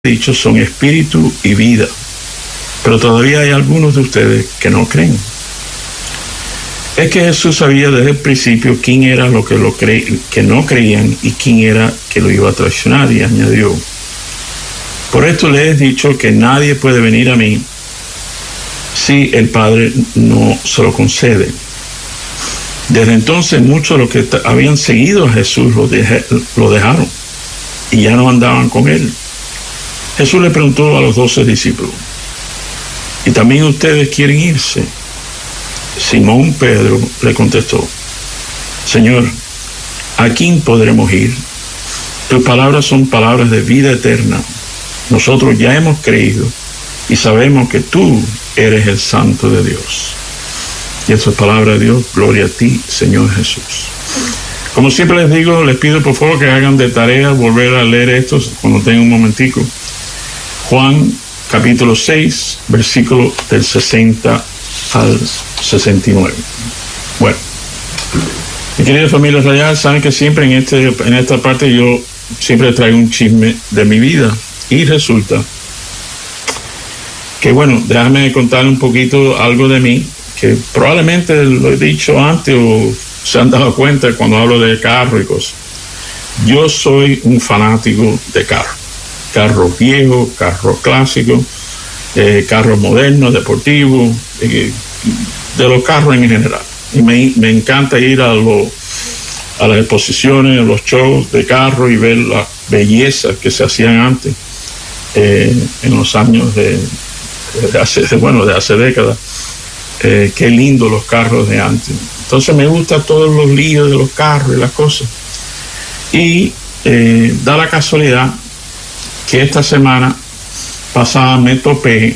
dicho son espíritu y vida, pero todavía hay algunos de ustedes que no creen. Es que Jesús sabía desde el principio quién era lo que no creían y quién era que lo iba a traicionar, y añadió: por esto les he dicho que nadie puede venir a mí si el Padre no se lo concede. Desde entonces muchos de los que habían seguido a Jesús lo dejaron y ya no andaban con él. Jesús le preguntó a los 12 discípulos: ¿y también ustedes quieren irse? Simón Pedro le contestó: Señor, ¿a quién podremos ir? Tus palabras son palabras de vida eterna. Nosotros ya hemos creído y sabemos que tú eres el Santo de Dios. Y esa es palabra de Dios. Gloria a ti, Señor Jesús. Como siempre les digo, les pido por favor que hagan de tarea volver a leer esto cuando tengan un momentico. Juan capítulo 6, versículo del 60 al 69. Bueno, mi querida familia radial, saben que siempre en esta parte yo siempre traigo un chisme de mi vida, y resulta que, bueno, déjame contar un poquito algo de mí, que probablemente lo he dicho antes o se han dado cuenta cuando hablo de carro y cosas. Yo soy un fanático de carros viejos, carros clásicos, carros modernos, deportivos, de los carros en general. Y me encanta ir a las exposiciones, a los shows de carros y ver las bellezas que se hacían antes, en los años de hace décadas. Qué lindo los carros de antes. Entonces me gustan todos los líos de los carros y las cosas. Y da la casualidad que esta semana pasada me topé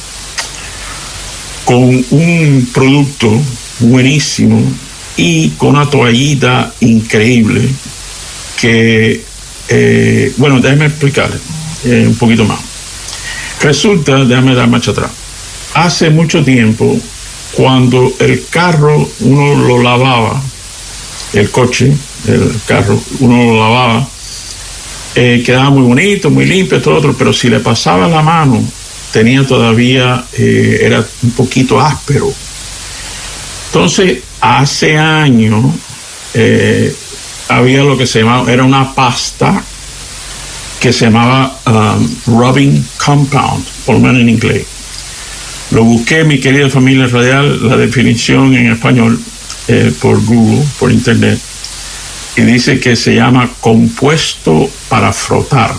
con un producto buenísimo y con una toallita increíble que, bueno, déjeme explicarle un poquito más. Resulta, déjame dar marcha atrás. Hace mucho tiempo, cuando el carro uno lo lavaba, el carro uno lo lavaba, quedaba muy bonito, muy limpio, todo otro, pero si le pasaba la mano, tenía todavía, era un poquito áspero. Entonces, hace años, había lo que se llamaba, era una pasta que se llamaba rubbing compound, por lo menos en inglés. Lo busqué, mi querida familia radial, la definición en español, por Google, por internet, y dice que se llama compuesto para frotar.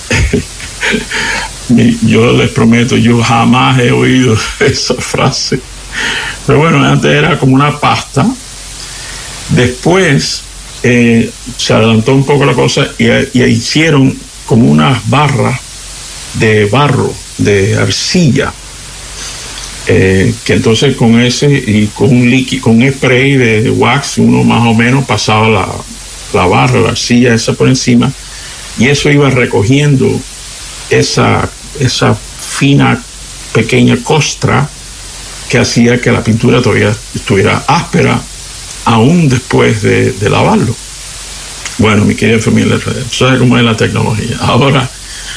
Yo les prometo, yo jamás he oído esa frase. Pero bueno, antes era como una pasta. Después se adelantó un poco la cosa y hicieron como unas barras de barro, de arcilla. Que entonces con ese y con un líquido, con un spray de wax, uno más o menos pasaba la barra, la arcilla esa por encima, y eso iba recogiendo esa fina pequeña costra que hacía que la pintura todavía estuviera áspera aún después de lavarlo. Bueno, mi querida familia, ¿sabes cómo es la tecnología? Ahora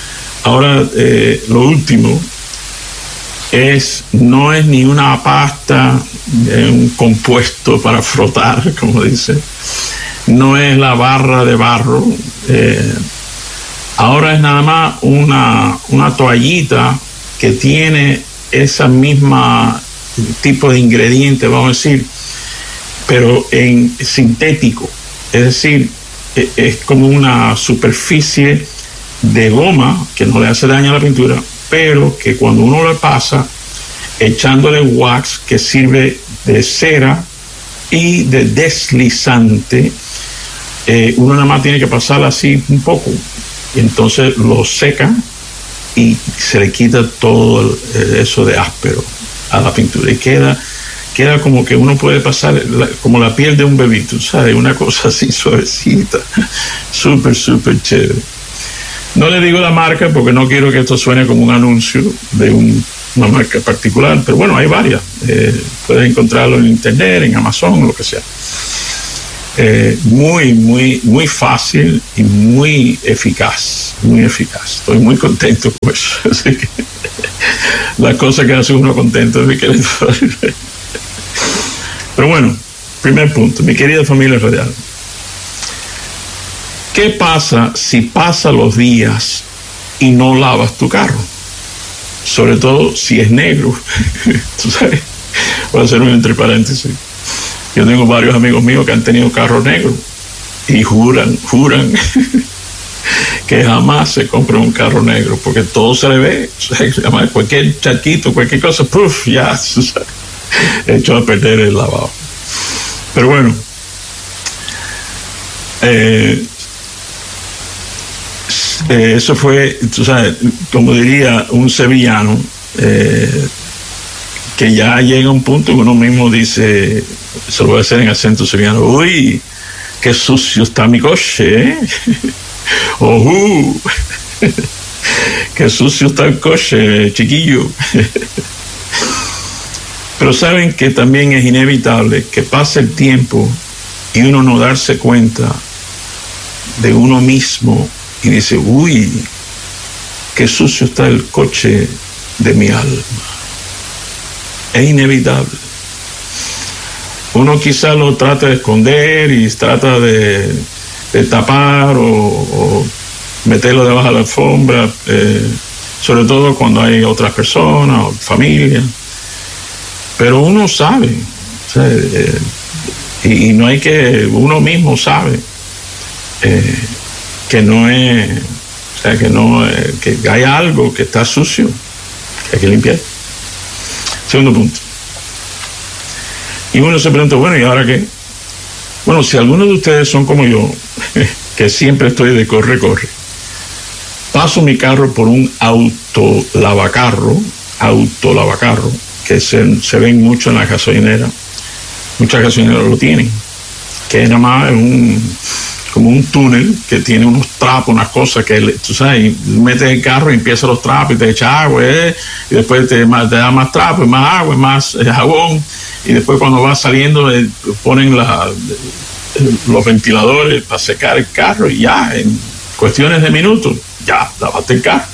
lo último no es ni una pasta, un compuesto para frotar, como dice, no es la barra de barro, ahora es nada más una toallita que tiene esa misma tipo de ingrediente, vamos a decir, pero en sintético, es decir, es como una superficie de goma que no le hace daño a la pintura, pero que cuando uno le pasa, echándole wax que sirve de cera y de deslizante, uno nada más tiene que pasarla así un poco, y entonces lo seca y se le quita todo eso de áspero a la pintura, y queda como que uno puede pasar como la piel de un bebito, ¿sabes? Una cosa así suavecita, súper chévere. No le digo la marca porque no quiero que esto suene como un anuncio de una marca particular, pero bueno, hay varias. Puedes encontrarlo en internet, en Amazon, lo que sea. Muy fácil y muy eficaz. muy eficaz. Estoy muy contento con eso. Así que las cosas que hace uno contento, mi querido. Pero bueno, primer punto, mi querida familia radial. ¿Qué pasa si pasan los días y no lavas tu carro? Sobre todo si es negro. ¿Tú sabes? Voy a hacer un entre paréntesis. Yo tengo varios amigos míos que han tenido carros negros y juran que jamás se compra un carro negro porque todo se le ve. Cualquier charquito, cualquier cosa, ¡puf! Ya hecho a perder el lavado. Pero bueno, eso fue, tú sabes, como diría un sevillano, que ya llega un punto que uno mismo dice, se lo voy a hacer en acento sevillano, uy, qué sucio está mi coche, ¿eh? Qué sucio está el coche, chiquillo. Pero saben que también es inevitable que pase el tiempo y uno no darse cuenta de uno mismo y dice, uy, qué sucio está el coche de mi alma. Es inevitable. Uno quizá lo trata de esconder y trata de tapar o meterlo debajo de la alfombra, sobre todo cuando hay otras personas o familia. Pero uno sabe, o sea, y no hay que, uno mismo sabe que no es, o sea, que hay algo que está sucio, que hay que limpiar. Segundo punto. Y uno se pregunta, bueno, ¿y ahora qué? Bueno, si algunos de ustedes son como yo, que siempre estoy de corre, paso mi carro por un autolavacarro, que se ven mucho en la gasolinera. Muchas gasolineras lo tienen, que es nada más como un túnel que tiene unos trapos, unas cosas que tú sabes, metes el carro y empieza los trapos y te echa agua, y después te da más trapos, más agua, más jabón, y después cuando vas saliendo ponen los ventiladores para secar el carro y ya, en cuestiones de minutos, ya lavaste el carro.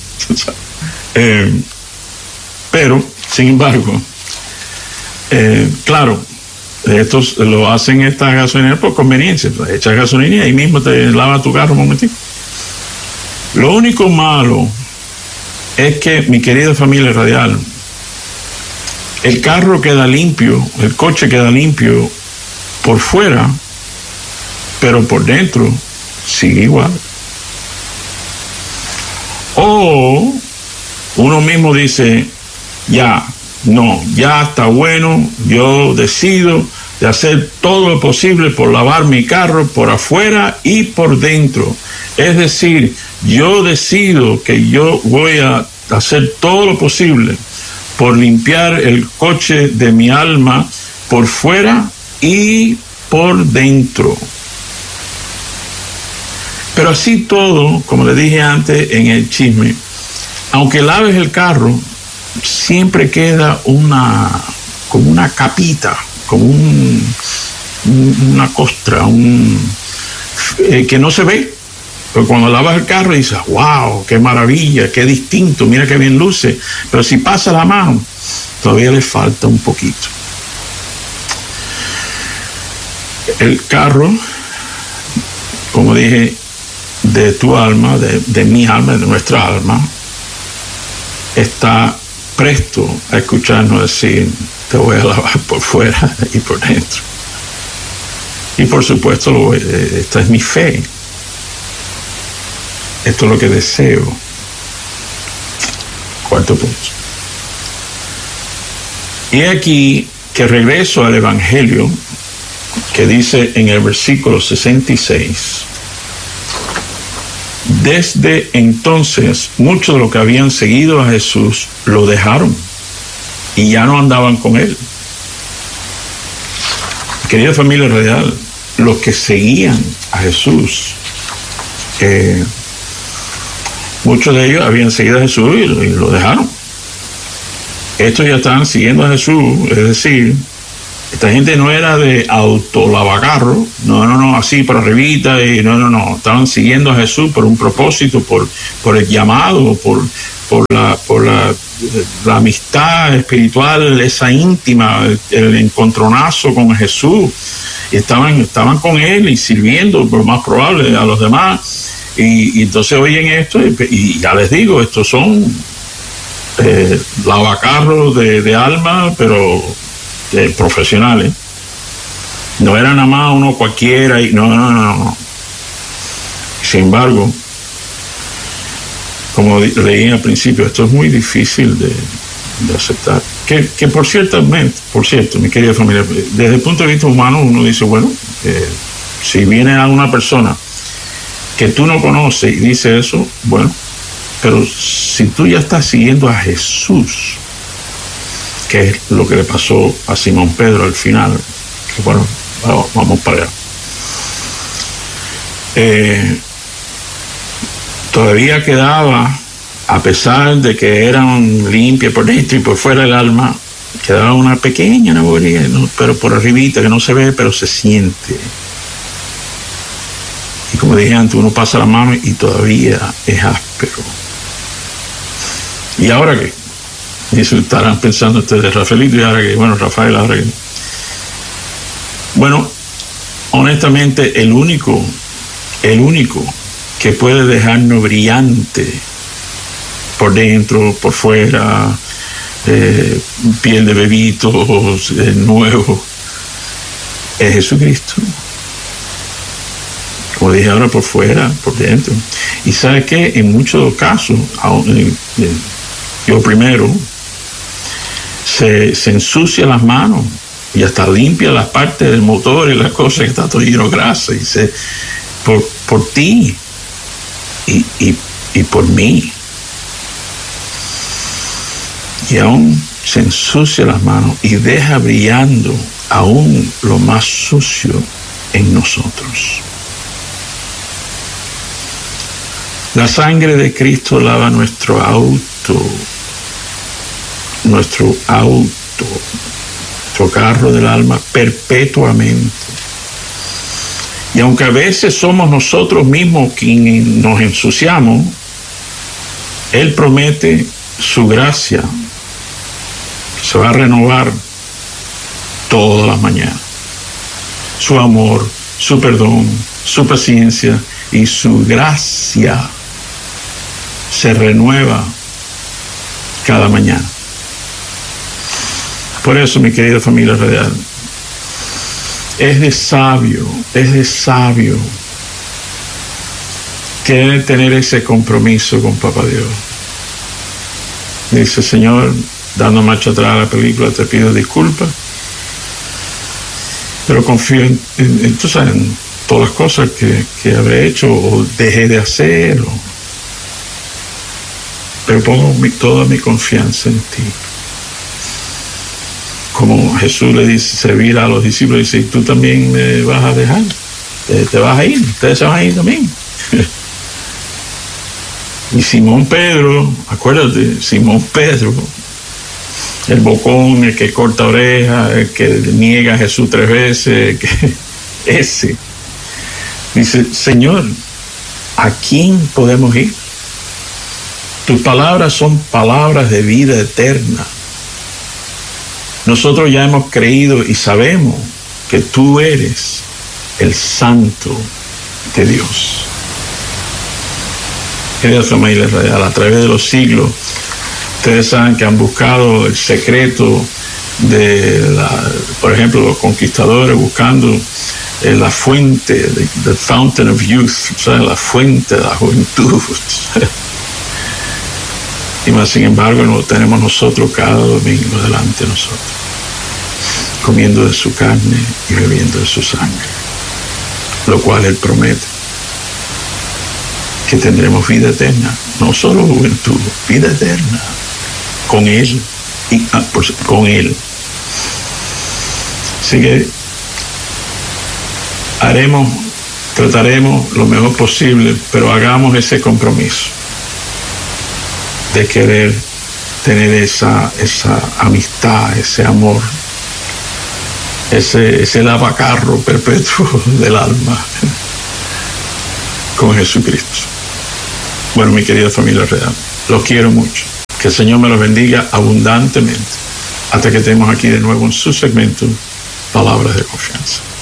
Pero, sin embargo, claro, estos lo hacen estas gasolineras por conveniencia. Echas gasolina y ahí mismo te lava tu carro un momentito. Lo único malo es que, mi querida familia radial, el carro queda limpio, el coche queda limpio por fuera, pero por dentro sigue igual. O uno mismo dice, ya está bueno, yo decido de hacer todo lo posible por lavar mi carro por afuera y por dentro. Es decir, yo decido que yo voy a hacer todo lo posible por limpiar el coche de mi alma por fuera y por dentro. Pero así todo, como le dije antes en el chisme, aunque laves el carro, siempre queda como una capita, como una costra, que no se ve. Pero cuando lavas el carro dices, wow, qué maravilla, qué distinto, mira qué bien luce. Pero si pasa la mano, todavía le falta un poquito. El carro, como dije, de tu alma, de mi alma, de nuestra alma, está presto a escucharnos decir, te voy a lavar por fuera y por dentro. Y por supuesto, esta es mi fe. Esto es lo que deseo. Cuarto punto. Y aquí que regreso al Evangelio, que dice en el versículo 66, desde entonces muchos de los que habían seguido a Jesús lo dejaron y ya no andaban con él. Querida familia radial, los que seguían a Jesús, muchos de ellos habían seguido a Jesús y lo dejaron. Estos ya estaban siguiendo a Jesús, es decir, Esta gente no era de autolavacarro, no, así por arribita, y no. Estaban siguiendo a Jesús por un propósito, por el llamado, por la amistad espiritual, esa íntima, el encontronazo con Jesús. Y estaban con él y sirviendo, por lo más probable, a los demás. Y entonces oyen esto, y ya les digo, estos son lavacarros de alma, pero profesionales. No era nada más uno cualquiera, y no. Sin embargo, como leí al principio, esto es muy difícil de aceptar. Que por cierto, mi querida familia, desde el punto de vista humano, uno dice, bueno, si viene a una persona que tú no conoces y dice eso, bueno, pero si tú ya estás siguiendo a Jesús, que es lo que le pasó a Simón Pedro al final, que bueno, vamos para allá. Todavía quedaba, a pesar de que eran limpias por dentro y por fuera el alma, quedaba una pequeña nebulosa, ¿no? Pero por arribita, que no se ve, pero se siente. Y como dije antes, uno pasa la mano y todavía es áspero. ¿Y ahora qué? Y eso estarán pensando ustedes, Rafaelito, y ahora qué. Bueno, Rafael, ahora qué. Bueno, honestamente, el único que puede dejarnos brillante por dentro, por fuera, piel de bebitos, nuevo, es Jesucristo. Como dije ahora, por fuera, por dentro. Y ¿sabe qué? En muchos casos, yo primero, se ensucia las manos y hasta limpia las partes del motor y las cosas que está todo lleno de grasa. Y por ti y por mí. Y aún se ensucia las manos y deja brillando aún lo más sucio en nosotros. La sangre de Cristo lava nuestro carro del alma perpetuamente. Y aunque a veces somos nosotros mismos quienes nos ensuciamos, Él promete su gracia se va a renovar todas las mañanas. Su amor, su perdón, su paciencia y su gracia se renueva cada mañana. Por eso, mi querida familia radial, es de sabio querer tener ese compromiso con Papá Dios. Dice: Señor, dando marcha atrás a la película, te pido disculpas, pero confío en todas las cosas que habré hecho o dejé de hacer, pero pongo toda mi confianza en ti. Como Jesús le dice, servir a los discípulos, dice: tú también me vas a dejar, te vas a ir, ustedes se van a ir también. Y Simón Pedro, acuérdate, Simón Pedro, el bocón, el que corta orejas, el que niega a Jesús 3 veces, ese dice: Señor, ¿a quién podemos ir? Tus palabras son palabras de vida eterna. Nosotros ya hemos creído y sabemos que tú eres el Santo de Dios. Querida familia radial, a través de los siglos, ustedes saben que han buscado el secreto por ejemplo, los conquistadores buscando la fuente, the fountain of youth, o sea, la fuente de la juventud. Y más sin embargo, lo tenemos nosotros cada domingo delante de nosotros, comiendo de su carne y bebiendo de su sangre, lo cual Él promete que tendremos vida eterna, no solo juventud, vida eterna con Él y con Él. Así que trataremos lo mejor posible, pero hagamos ese compromiso de querer tener esa amistad, ese amor ese lavacarro perpetuo del alma con Jesucristo. Bueno, mi querida familia real, los quiero mucho. Que el Señor me los bendiga abundantemente hasta que estemos aquí de nuevo en su segmento Palabras de Confianza.